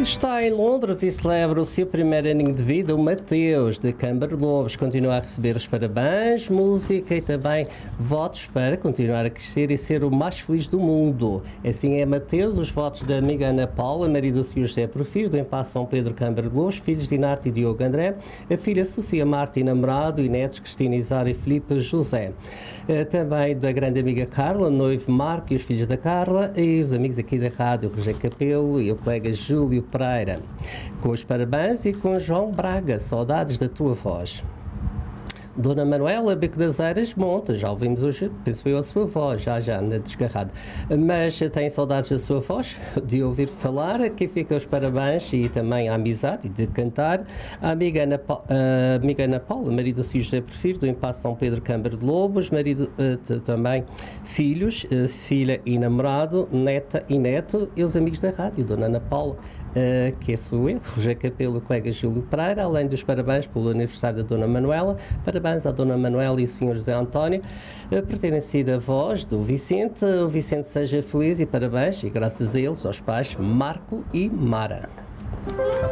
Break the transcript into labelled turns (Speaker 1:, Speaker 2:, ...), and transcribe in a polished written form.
Speaker 1: Está em Londres e celebra o seu primeiro aninho de vida. O Mateus de Câmara Lobos continua a receber os parabéns, música e também votos para continuar a crescer e ser o mais feliz do mundo. Assim é Mateus, os votos da amiga Ana Paula, marido do Sr. José Porfírio, do Empaço São Pedro Câmara Lobos, filhos de Inarte e Diogo André, a filha Sofia Marta e namorado, e netos Cristina Isara e Filipe José. Também da grande amiga Carla, noivo Marco e os filhos da Carla, e os amigos aqui da rádio, Rogério Capelo e o colega Júlio Pereira. Com os parabéns e com João Braga, saudades da tua voz. Dona Manuela Beco das Eiras Montes, já ouvimos hoje, penso eu, a sua voz, já anda desgarrado, mas tem saudades da sua voz, de ouvir falar. Aqui fica os parabéns e também a amizade e de cantar. A amiga Ana Paula, marido do Sr. José Porfírio, do Empaço São Pedro Câmara de Lobos, marido também, filhos, filha e namorado, neta e neto, e os amigos da rádio, Dona Ana Paula, que sou eu, Rogério Capelo, o colega Júlio Pereira, além dos parabéns pelo aniversário da Dona Manuela. Parabéns à Dona Manuela e ao Sr. José António por terem sido avós do Vicente. O Vicente seja feliz e parabéns, e graças a eles, aos pais Marco e Mara.